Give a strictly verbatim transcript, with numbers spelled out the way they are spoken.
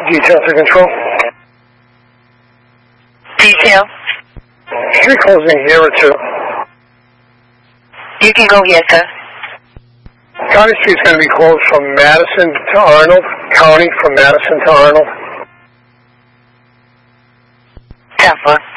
Detail to control. Detail. Can we close in here or two? You can go, yes, sir. County Street's going to be closed from Madison to Arnold. County from Madison to Arnold. ten four.